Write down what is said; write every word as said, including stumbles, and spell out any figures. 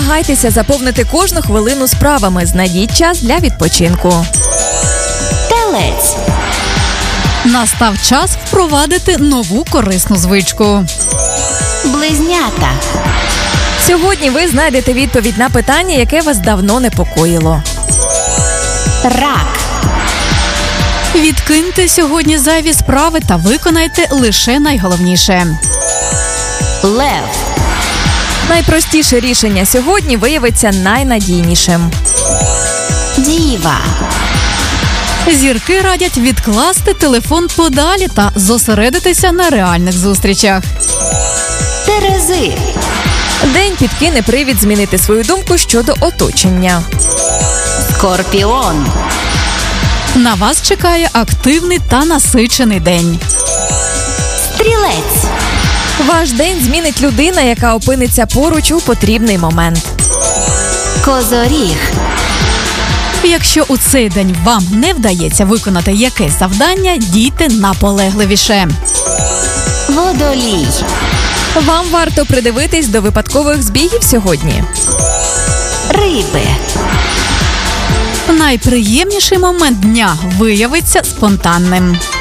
намагайтеся заповнити кожну хвилину справами. Знайдіть час для відпочинку. Телець. Настав час впровадити нову корисну звичку. Близнята. Сьогодні ви знайдете відповідь на питання, яке вас давно непокоїло. Рак. Відкиньте сьогодні зайві справи та виконайте лише найголовніше. Лев. Найпростіше рішення сьогодні виявиться найнадійнішим. Діва. Зірки радять відкласти телефон подалі та зосередитися на реальних зустрічах. Терези. День підкине привід змінити свою думку щодо оточення. Скорпіон. На вас чекає активний та насичений день. Стрілець. Ваш день змінить людина, яка опиниться поруч у потрібний момент. Козоріг. Якщо у цей день вам не вдається виконати якесь завдання, дійте наполегливіше. Водолій. Вам варто придивитись до випадкових збігів сьогодні. Риби. Найприємніший момент дня виявиться спонтанним.